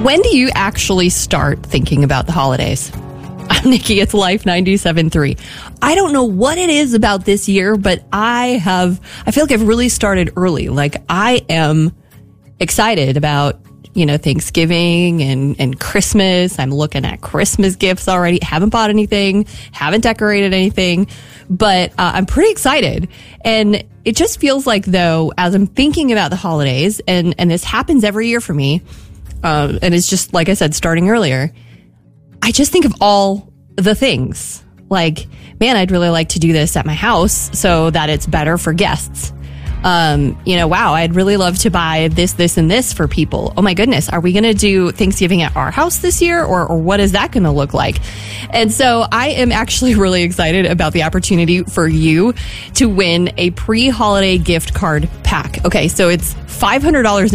When do you actually start thinking about the holidays? I'm Nikki. It's Life 97.3. I don't know what it is about this year, but I feel like I've really started early. Like, I am excited about, Thanksgiving and Christmas. I'm looking at Christmas gifts already. Haven't bought anything, haven't decorated anything, but I'm pretty excited. And it just feels like, though, as I'm thinking about the holidays, and this happens every year for me, and it's just, like I said, starting earlier, I just think of all the things. Like, man, I'd really like to do this at my house so that it's better for guests. Wow, I'd really love to buy this, and this for people. Oh my goodness, are we going to do Thanksgiving at our house this year, or what is that going to look like? And so I am actually really excited about the opportunity for you to win a pre-holiday gift card pack. Okay, so it's $500